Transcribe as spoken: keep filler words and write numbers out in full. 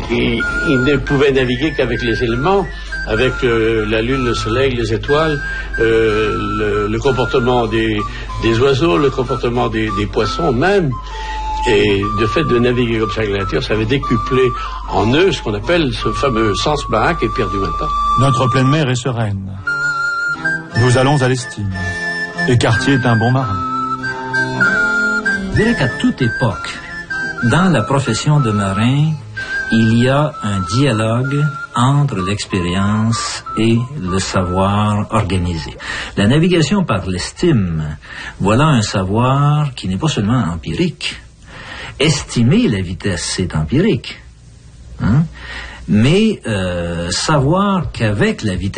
il, il ne pouvait naviguer qu'avec les éléments, avec euh, la lune, le soleil, les étoiles, euh, le, le comportement des, des oiseaux, le comportement des, des poissons même. Et de fait de naviguer comme ça avec la nature, ça avait décuplé en eux ce qu'on appelle ce fameux sens marin qui est perdu maintenant. Notre pleine mer est sereine. Nous allons à l'estime. Et Cartier est un bon marin. Je dirais qu'à toute époque, dans la profession de marin, il y a un dialogue entre l'expérience et le savoir organisé. La navigation par l'estime, voilà un savoir qui n'est pas seulement empirique. Estimer la vitesse, c'est empirique. Hein? Mais euh, savoir qu'avec la vitesse,